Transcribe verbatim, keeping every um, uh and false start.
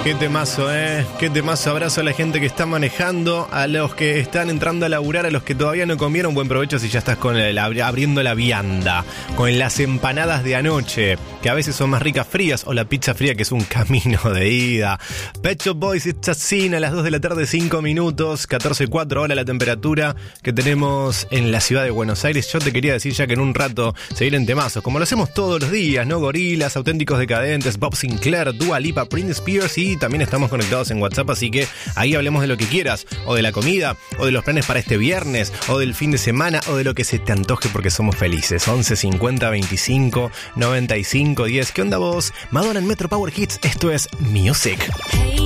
Qué temazo, eh. Qué temazo. Abrazo a la gente que está manejando, a los que están entrando a laburar, a los que todavía no comieron. Buen provecho si ya estás con el, abriendo la vianda, con las empanadas de anoche, que a veces son más ricas frías, o la pizza fría, que es un camino de ida. Pet Shop Boys, It's a Sin, a las dos de la tarde, cinco minutos, catorce cuatro ahora la temperatura que tenemos en la ciudad de Buenos Aires. Yo te quería decir ya que en un rato se vienen temazos, como lo hacemos todos los días, ¿no? Gorilas, Auténticos Decadentes, Bob Sinclair, Dua Lipa, Britney Spears, y también estamos conectados en WhatsApp, así que ahí hablemos de lo que quieras, o de la comida, o de los planes para este viernes, o del fin de semana, o de lo que se te antoje, porque somos felices. once cincuenta veinticinco noventa y cinco diez. ¿Qué onda vos? Madonna en Metro Power Hits, esto es Music.